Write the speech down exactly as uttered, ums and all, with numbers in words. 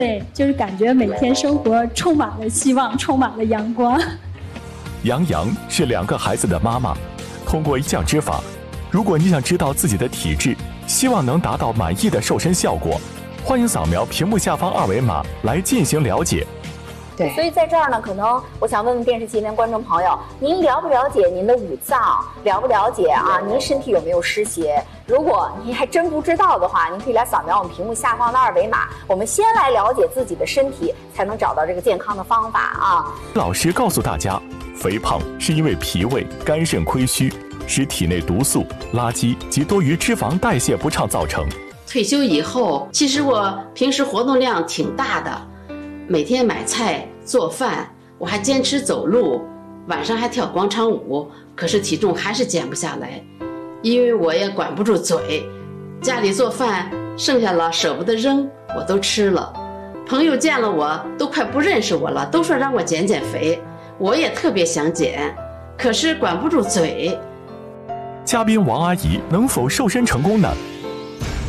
对，就是感觉每天生活充满了希望，充满了阳光。 杨洋是两个孩子的妈妈，通过一项之法，如果你想知道自己的体质，希望能达到满意的瘦身效果，欢迎扫描屏幕下方二维码来进行了解。 对，所以在这儿呢，可能我想问问电视机前观众朋友，您了不了解您的五脏？了不了解啊？您身体有没有湿邪？如果您还真不知道的话，您可以来扫描我们屏幕下方的二维码。我们先来了解自己的身体，才能找到这个健康的方法啊。 老师告诉大家，肥胖是因为脾胃、肝肾亏虚，使体内毒素、垃圾及多余脂肪代谢不畅造成。 退休以后，其实我平时活动量挺大的，每天买菜做饭，我还坚持走路，晚上还跳广场舞，可是体重还是减不下来，因为我也管不住嘴，家里做饭剩下了舍不得扔，我都吃了。朋友见了我都快不认识我了，都说让我减减肥，我也特别想减，可是管不住嘴。 嘉宾王阿姨能否瘦身成功呢？